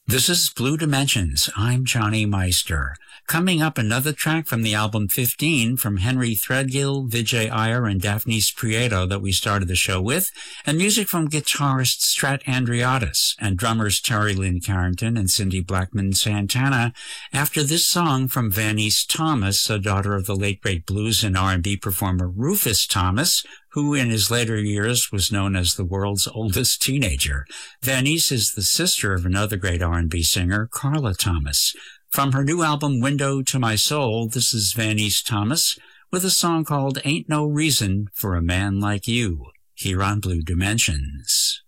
This is Blue Dimensions. I'm Johnny Meister. Coming up, another track from the album 15 from Henry Threadgill, Vijay Iyer, and Daphnis Prieto that we started the show with, and music from guitarist Strat Andreatis and drummers Terry Lynn Carrington and Cindy Blackman Santana after this song from Vanice Thomas, a daughter of the late great blues and R&B performer Rufus Thomas, who in his later years was known as the world's oldest teenager. Vanice is the sister of another great R&B singer, Carla Thomas. From her new album, Window to My Soul, this is Vanice Thomas with a song called Ain't No Reason for a Man Like You, here on Blue Dimensions.